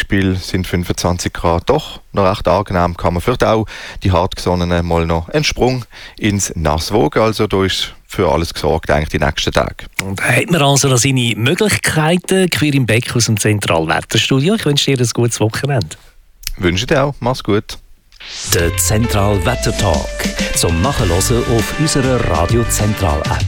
Beispiel sind 25 Grad doch noch recht angenehm. Kann man vielleicht auch die Hartgesonnenen mal noch einen Sprung ins Nass wagen. Also da ist für alles gesorgt, eigentlich die nächsten Tage. Und hat man also noch seine Möglichkeiten, Queer im Beck aus dem Zentralwetterstudio. Ich wünsche dir ein gutes Wochenende. Wünsche dir auch. Mach's gut. Der Zentralwettertalk zum Nachhören auf unserer Radio Zentral App.